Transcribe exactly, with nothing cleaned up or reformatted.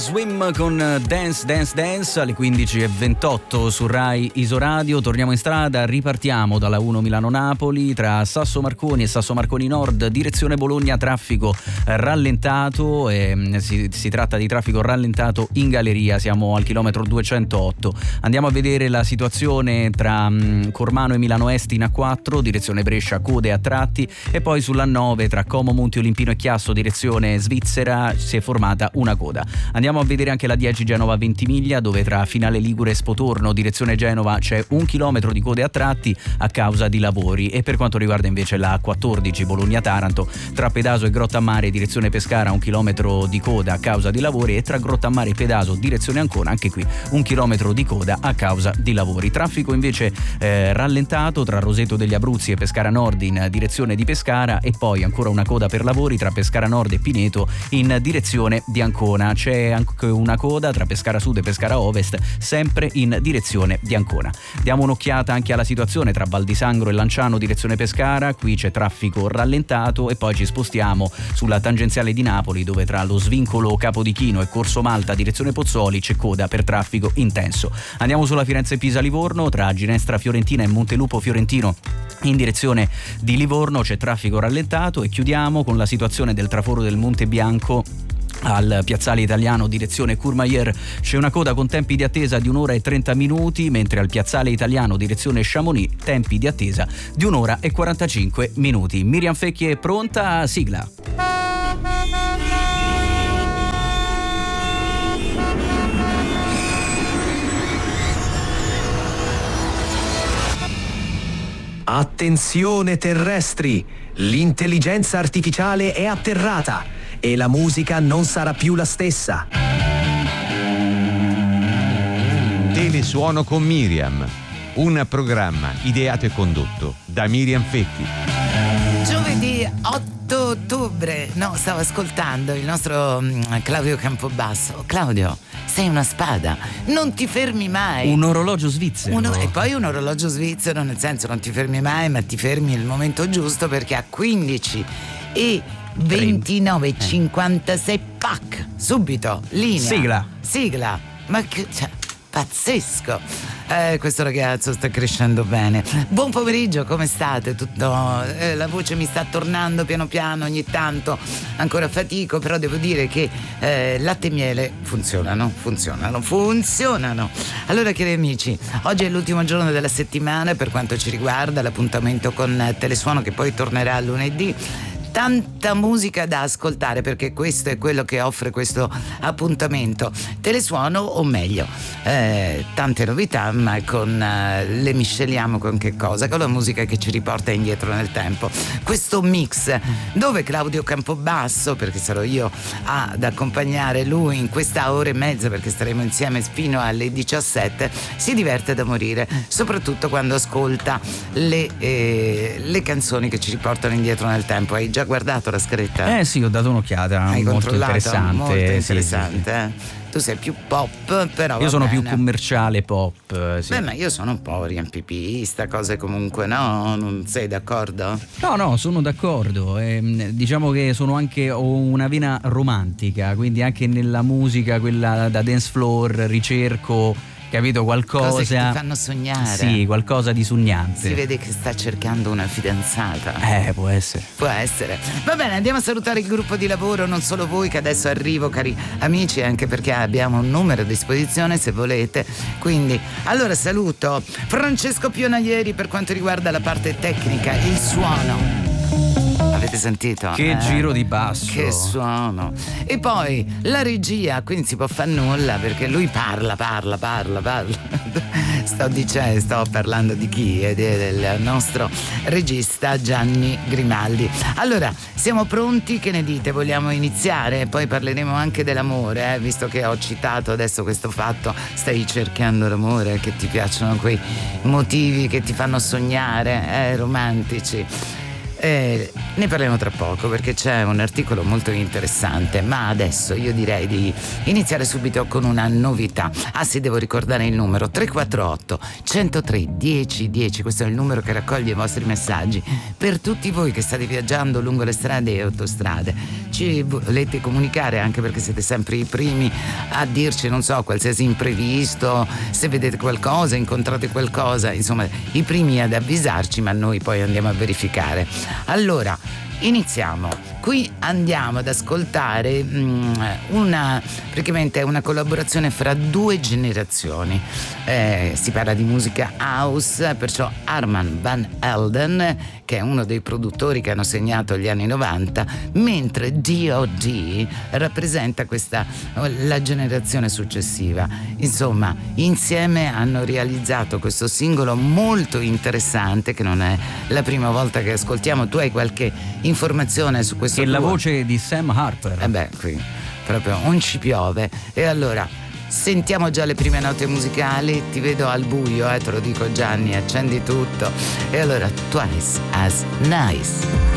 Swim con Dance Dance Dance alle quindici e ventotto su Rai Isoradio. Torniamo in strada, ripartiamo dalla uno Milano-Napoli tra Sasso Marconi e Sasso Marconi Nord, direzione Bologna, traffico rallentato. E si, si tratta di traffico rallentato in galleria, siamo al chilometro duecentootto. Andiamo a vedere la situazione tra um, Cormano e Milano Est in A quattro, direzione Brescia, code a tratti, e poi sull'A nove tra Como, Monte Olimpino e Chiasso, direzione Svizzera, si è formata una coda. Andiamo a vedere anche la dieci Genova Ventimiglia, dove tra Finale Ligure e Spotorno, direzione Genova, c'è un chilometro di code a tratti a causa di lavori. E per quanto riguarda invece la A quattordici Bologna-Taranto, tra Pedaso e Grottammare, direzione Pescara, un chilometro di coda a causa di lavori, e tra Grottammare e Pedaso, direzione Ancona, anche qui un chilometro di coda a causa di lavori. Traffico invece eh, rallentato tra Roseto degli Abruzzi e Pescara Nord in direzione di Pescara, e poi ancora una coda per lavori tra Pescara Nord e Pineto in direzione di Ancona. C'è anche una coda tra Pescara Sud e Pescara Ovest, sempre in direzione di Ancona. Diamo un'occhiata anche alla situazione tra Val di Sangro e Lanciano, direzione Pescara, qui c'è traffico rallentato, e poi ci spostiamo sulla tangenziale di Napoli, dove tra lo svincolo Capodichino e Corso Malta, direzione Pozzuoli, c'è coda per traffico intenso. Andiamo sulla Firenze-Pisa-Livorno, tra Ginestra Fiorentina e Montelupo Fiorentino in direzione di Livorno c'è traffico rallentato. E chiudiamo con la situazione del traforo del Monte Bianco al Piazzale Italiano, direzione Courmayeur, c'è una coda con tempi di attesa di un'ora e trenta minuti, mentre al Piazzale Italiano, direzione Chamonix, tempi di attesa di un'ora e quarantacinque minuti. Miriam Fecchi è pronta, sigla. Attenzione terrestri, l'intelligenza artificiale è atterrata e la musica non sarà più la stessa. Telesuono con Miriam, un programma ideato e condotto da Miriam Fecchi. Giovedì otto ottobre, no, stavo ascoltando il nostro um, Claudio Campobasso. Claudio, sei una spada, non ti fermi mai. Un orologio svizzero. Uno, e poi un orologio svizzero, nel senso non ti fermi mai, ma ti fermi nel momento giusto, perché a quindici e ventinove cinquantasei pac, subito, linea. Sigla. Sigla. Ma che, cioè, pazzesco. Eh, questo ragazzo sta crescendo bene. Buon pomeriggio, come state? Tutto, eh, la voce mi sta tornando piano piano, ogni tanto ancora fatico, però devo dire che eh, latte e miele funzionano, funzionano, funzionano. Allora, cari amici, oggi è l'ultimo giorno della settimana per quanto ci riguarda, l'appuntamento con Telesuono che poi tornerà lunedì. Tanta musica da ascoltare, perché questo è quello che offre questo appuntamento. Telesuono, o meglio, eh, tante novità, ma con eh, le misceliamo con che cosa? Con la musica che ci riporta indietro nel tempo. Questo mix dove Claudio Campobasso, perché sarò io ad accompagnare lui in questa ora e mezza, perché staremo insieme fino alle diciassette, si diverte da morire, soprattutto quando ascolta le, eh, le canzoni che ci riportano indietro nel tempo. Hai già guardato la scaletta? Eh sì, ho dato un'occhiata. Hai molto controllato? interessante. Molto interessante, sì, sì, sì. Eh? Tu sei più pop, però io sono bene. più commerciale pop. Sì. Beh, ma io sono un po' riempipista, cose comunque, no? Non sei d'accordo? No, no, sono d'accordo. Eh, diciamo che sono anche ho una vena romantica, quindi anche nella musica, quella da dance floor, ricerco, capito, qualcosa. Cose che ti fanno sognare. Sì, qualcosa di sognante. Si vede che sta cercando una fidanzata. Eh, può essere. Può essere. Va bene, andiamo a salutare il gruppo di lavoro, non solo voi, che adesso arrivo, cari amici, anche perché abbiamo un numero a disposizione se volete. Quindi, allora saluto Francesco Pionaieri per quanto riguarda la parte tecnica, il suono. Avete sentito? Che eh? giro di basso. Che suono. E poi la regia, quindi non si può fare nulla perché lui parla, parla, parla, parla. Sto dicendo, sto parlando di chi? È del nostro regista Gianni Grimaldi. Allora, siamo pronti? Che ne dite? Vogliamo iniziare? Poi parleremo anche dell'amore, eh? Visto che ho citato adesso questo fatto, stai cercando l'amore, che ti piacciono quei motivi che ti fanno sognare, eh, romantici. Eh, ne parliamo tra poco perché c'è un articolo molto interessante, ma adesso io direi di iniziare subito con una novità. Ah sì, devo ricordare il numero tre quattro otto, uno zero tre, dieci dieci, questo è il numero che raccoglie i vostri messaggi per tutti voi che state viaggiando lungo le strade e autostrade. Ci volete comunicare anche perché siete sempre i primi a dirci, non so, qualsiasi imprevisto, se vedete qualcosa, incontrate qualcosa, insomma i primi ad avvisarci, ma noi poi andiamo a verificare. Allora, iniziamo. Qui andiamo ad ascoltare um, una, praticamente una collaborazione fra due generazioni. Eh, si parla di musica house, perciò Armand Van Helden, che è uno dei produttori che hanno segnato gli anni novanta, mentre D O D rappresenta questa, la generazione successiva. Insomma, insieme hanno realizzato questo singolo molto interessante, che non è la prima volta che ascoltiamo. Tu hai qualche informazione su questo? E la tuo? voce di Sam Harper. Eh beh, qui proprio non ci piove. E allora sentiamo già le prime note musicali. Ti vedo al buio, eh, te lo dico Gianni, accendi tutto. E allora Twice as Nice.